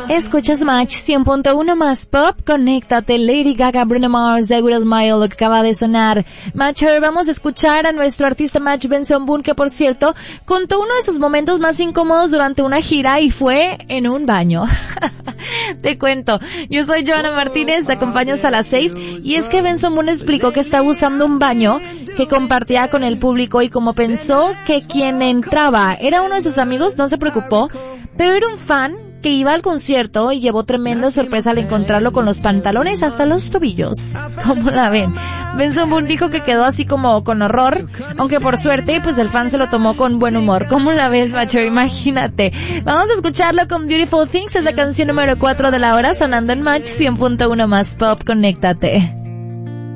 Escuchas Match 100.1 más pop, conéctate, Lady Gaga, Bruno Mars, The Will Smile, lo que acaba de sonar. Matcher, vamos a escuchar a nuestro artista Match Benson Boone, que por cierto, contó uno de sus momentos más incómodos durante una gira y fue en un baño. Te cuento, yo soy Joana Martínez, te acompaño hasta las 6, y es que Benson Boone explicó que estaba usando un baño que compartía con el público y como pensó que quien entraba era uno de sus amigos, no se preocupó, pero era un fan que iba al concierto y llevó tremenda sorpresa al encontrarlo con los pantalones hasta los tobillos. ¿Cómo la ven? Benson Boone dijo que quedó así como con horror, aunque por suerte pues el fan se lo tomó con buen humor. ¿Cómo la ves, macho? Imagínate. Vamos a escucharlo con Beautiful Things, es la canción número 4 de la hora, sonando en Match 100.1 más pop, conéctate.